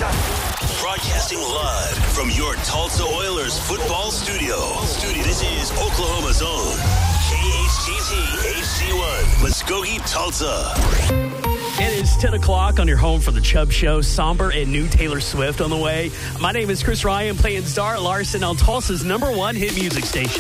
Broadcasting live from your Tulsa Oilers football studio. This is Oklahoma's own KHTT HD1, Muskogee, Tulsa. It is 10 o'clock on your home for the Chubb Show. Somber and new Taylor Swift on the way. My name is Chris Ryan, playing Zara Larson on Tulsa's #1 hit music station.